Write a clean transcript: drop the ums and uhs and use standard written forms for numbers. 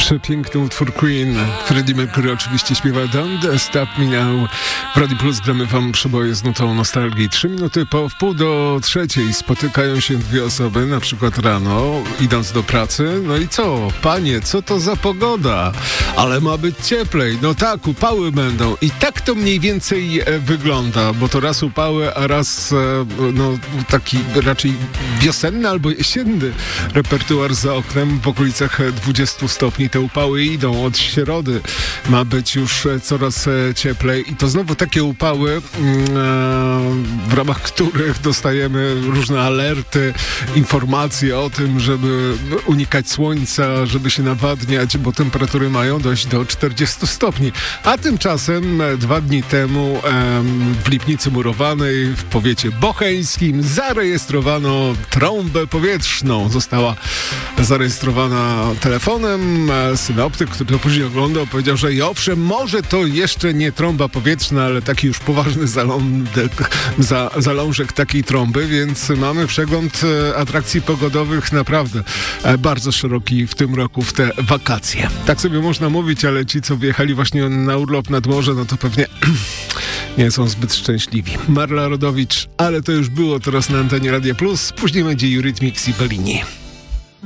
Przepiękny utwór Queen. Freddie Mercury oczywiście śpiewa Don't Stop Me Now. W Radio Plus gramy wam przeboje z nutą nostalgii. 3 minuty po 2:30 spotykają się dwie osoby, na przykład rano, idąc do pracy. No i co? Panie, co to za pogoda? Ale ma być cieplej. No tak, upały będą. I tak to mniej więcej wygląda, bo to raz upały, a raz taki raczej wiosenny albo jesienny repertuar za oknem. W okolicach 20 stopni te upały idą. Od środy ma być już coraz cieplej i to znowu takie upały, w ramach których dostajemy różne alerty, informacje o tym, żeby unikać słońca, żeby się nawadniać, bo temperatury mają dojść do 40 stopni. A tymczasem 2 dni temu w Lipnicy Murowanej w powiecie bocheńskim zarejestrowano trąbę powietrzną. Została zarejestrowana telefonem. Synoptyk, który to później oglądał, powiedział, że i owszem, może to jeszcze nie trąba powietrzna, ale taki już poważny zalążek takiej trąby, więc mamy przegląd atrakcji pogodowych naprawdę bardzo szeroki w tym roku, w te wakacje. Tak sobie można mówić, ale ci, co wyjechali właśnie na urlop nad morze, no to pewnie nie są zbyt szczęśliwi. Marla Rodowicz, ale to już było teraz na antenie Radia Plus. Później będzie Eurythmics i Bellini.